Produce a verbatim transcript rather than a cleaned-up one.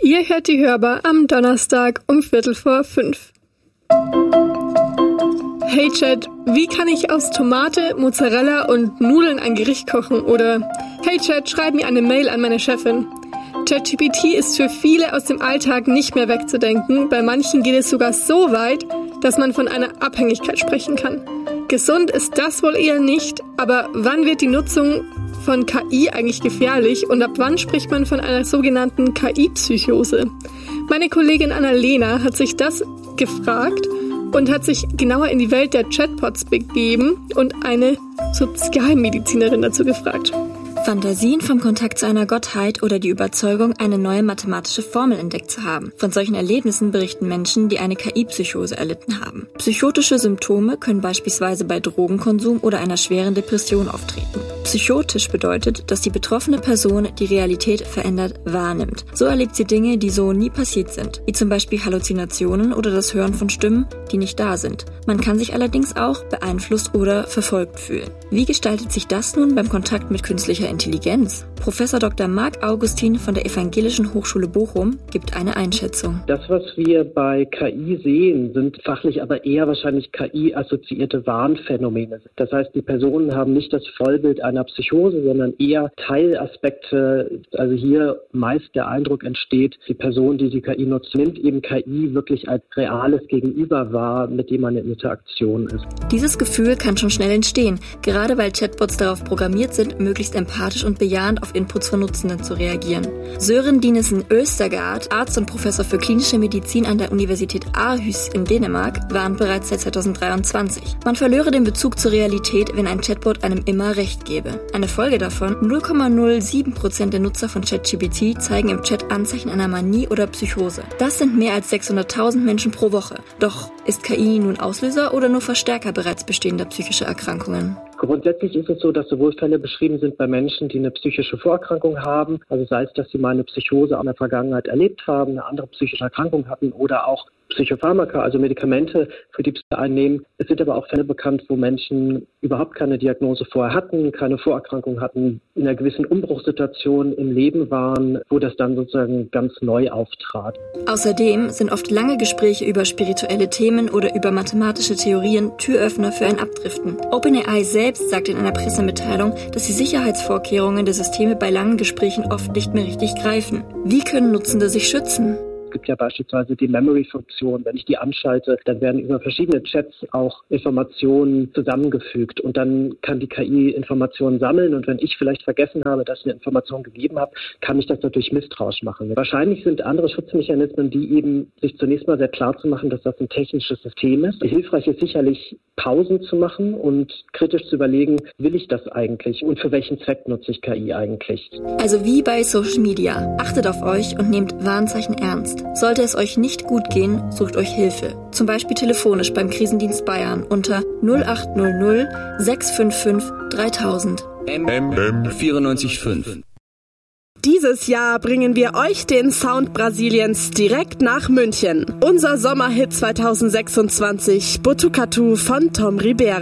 Ihr hört die Hörbar am Donnerstag um Viertel vor fünf. Hey Chat, wie kann ich aus Tomate, Mozzarella und Nudeln ein Gericht kochen? Oder hey Chat, schreib mir eine Mail an meine Chefin. ChatGPT ist für viele aus dem Alltag nicht mehr wegzudenken. Bei manchen geht es sogar so weit, dass man von einer Abhängigkeit sprechen kann. Gesund ist das wohl eher nicht, aber wann wird die Nutzung von K I eigentlich gefährlich und ab wann spricht man von einer sogenannten K I-Psychose? Meine Kollegin Annalena hat sich das gefragt und hat sich genauer in die Welt der Chatbots begeben und eine Sozialmedizinerin dazu gefragt. Fantasien vom Kontakt zu einer Gottheit oder die Überzeugung, eine neue mathematische Formel entdeckt zu haben. Von solchen Erlebnissen berichten Menschen, die eine K I-Psychose erlitten haben. Psychotische Symptome können beispielsweise bei Drogenkonsum oder einer schweren Depression auftreten. Psychotisch bedeutet, dass die betroffene Person die Realität verändert wahrnimmt. So erlebt sie Dinge, die so nie passiert sind, wie zum Beispiel Halluzinationen oder das Hören von Stimmen, die nicht da sind. Man kann sich allerdings auch beeinflusst oder verfolgt fühlen. Wie gestaltet sich das nun beim Kontakt mit künstlicher Intelligenz? Professor Doktor Marc Augustin von der Evangelischen Hochschule Bochum gibt eine Einschätzung. Das, was wir bei K I sehen, sind fachlich aber eher wahrscheinlich K I-assoziierte Wahnphänomene. Das heißt, die Personen haben nicht das Vollbild einer Psychose, sondern eher Teilaspekte. Also hier meist der Eindruck entsteht, die Person, die die K I nutzt, nimmt eben K I wirklich als reales Gegenüber wahr, mit dem man in Interaktion ist. Dieses Gefühl kann schon schnell entstehen, gerade weil Chatbots darauf programmiert sind, möglichst empathisch und bejahend auf Inputs von Nutzenden zu reagieren. Søren Dinesen Østergaard, Arzt und Professor für klinische Medizin an der Universität Aarhus in Dänemark, warnt bereits seit zweitausenddreiundzwanzig. Man verlöre den Bezug zur Realität, wenn ein Chatbot einem immer recht gebe. Eine Folge davon, null Komma null sieben Prozent der Nutzer von ChatGPT zeigen im Chat Anzeichen einer Manie oder Psychose. Das sind mehr als sechshunderttausend Menschen pro Woche. Doch ist K I nun Auslöser oder nur Verstärker bereits bestehender psychischer Erkrankungen? Grundsätzlich ist es so, dass sowohl Fälle beschrieben sind bei Menschen, die eine psychische Vorerkrankung haben, also sei es, dass sie mal eine Psychose in der Vergangenheit erlebt haben, eine andere psychische Erkrankung hatten oder auch Psychopharmaka, also Medikamente, für die sie einnehmen. Es sind aber auch Fälle bekannt, wo Menschen überhaupt keine Diagnose vorher hatten, keine Vorerkrankung hatten, in einer gewissen Umbruchssituation im Leben waren, wo das dann sozusagen ganz neu auftrat. Außerdem sind oft lange Gespräche über spirituelle Themen oder über mathematische Theorien Türöffner für ein Abdriften. OpenAI selbst sagt in einer Pressemitteilung, dass die Sicherheitsvorkehrungen der Systeme bei langen Gesprächen oft nicht mehr richtig greifen. Wie können Nutzende sich schützen? Es gibt ja beispielsweise die Memory-Funktion. Wenn ich die anschalte, dann werden über verschiedene Chats auch Informationen zusammengefügt und dann kann die K I Informationen sammeln und wenn ich vielleicht vergessen habe, dass ich eine Information gegeben habe, kann ich das natürlich misstrauisch machen. Wahrscheinlich sind andere Schutzmechanismen, die eben sich zunächst mal sehr klar zu machen, dass das ein technisches System ist. Hilfreich ist sicherlich, Pausen zu machen und kritisch zu überlegen, will ich das eigentlich und für welchen Zweck nutze ich K I eigentlich? Also wie bei Social Media. Achtet auf euch und nehmt Warnzeichen ernst. Sollte es euch nicht gut gehen, sucht euch Hilfe. Zum Beispiel telefonisch beim Krisendienst Bayern unter null acht null null sechs fünf fünf dreitausend. M M vierundneunzig Komma fünf. Dieses Jahr bringen wir euch den Sound Brasiliens direkt nach München. Unser Sommerhit zweitausendsechsundzwanzig, Botucatu von Tom Ribera.